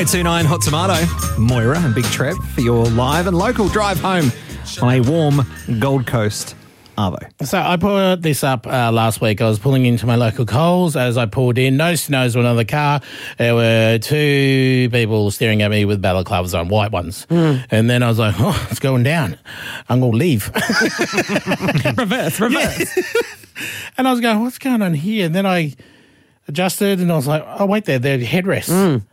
1029 Hot Tomato. Moira and Big Trev for your live and local drive home on a warm Gold Coast arvo. So I put this up last week. I was pulling into my local Coles. As I pulled in, nose to nose with another car, there were two people staring at me with balaclavas on, white ones. And then I was like, oh, it's going down. I'm going to leave. reverse. Yeah. And I was going, what's going on here? And then I adjusted and I was like, oh, wait, they're headrests.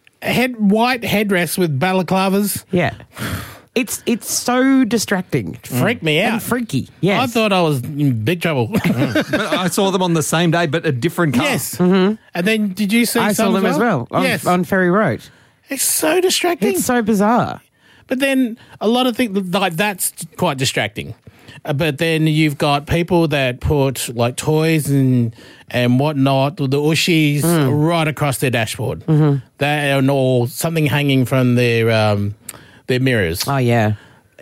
White headrests with balaclavas. Yeah. It's so distracting. Freaked me out. And freaky. Yes. I thought I was in big trouble. But I saw them on the same day, but a different car. Yes. And then did you see I saw some them as well Yes. on Ferry Road. It's so distracting. It's so bizarre. But then a lot of things, like that's quite distracting. But then you've got people that put like toys and whatnot, the ushies right across their dashboard. That or something hanging from their mirrors. Oh, yeah.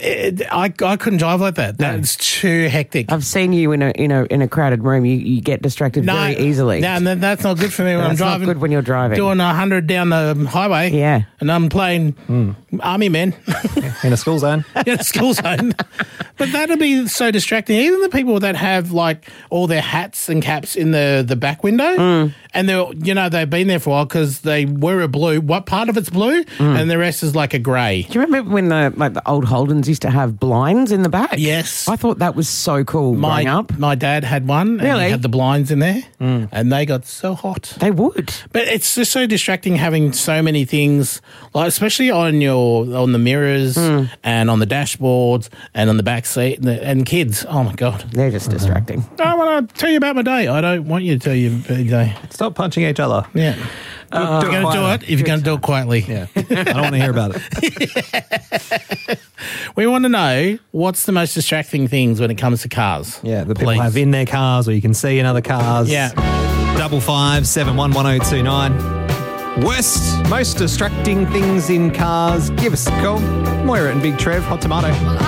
I couldn't drive like that. That's too hectic. I've seen you in a crowded room. You get distracted very easily. No, and that's not good for me when I'm driving. That's not good when you're driving. Doing 100 down the highway. Yeah. And I'm playing Army Men. In a school zone. In a school zone. But that'll be so distracting. Even the people that have like all their hats and caps in the back window, and they've been there for a while because they wear a blue. What part of it's blue, and the rest is like a grey. Do you remember when the old Holdens used to have blinds in the back? Yes. I thought that was so cool growing up. My dad had one. Really? And he had the blinds in there, and they got so hot. They would. But it's just so distracting having so many things, like especially on the mirrors and on the dashboards and on the back seat and kids. Oh my God, they're just distracting. I want to tell you about my day. I don't want you to tell you about your day. Stop punching each other. Yeah. If you're going to do it, if you're going to do it quietly. Yeah. I don't want to hear about it. We want to know what's the most distracting things when it comes to cars. Yeah, the people have in their cars or you can see in other cars. Yeah. 55 71 1029. Worst, most distracting things in cars. Give us a call. Moira and Big Trev, Hot Tomato.